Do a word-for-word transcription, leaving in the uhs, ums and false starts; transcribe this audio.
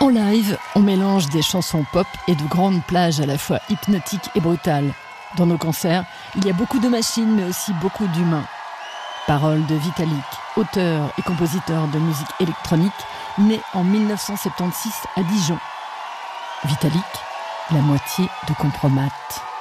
En live, on mélange des chansons pop et de grandes plages à la fois hypnotiques et brutales. Dans nos concerts, il y a beaucoup de machines mais aussi beaucoup d'humains. Paroles de Vitalik, auteur et compositeur de musique électronique, né en dix-neuf cent soixante-seize à Dijon. Vitalik, la moitié de Compromat.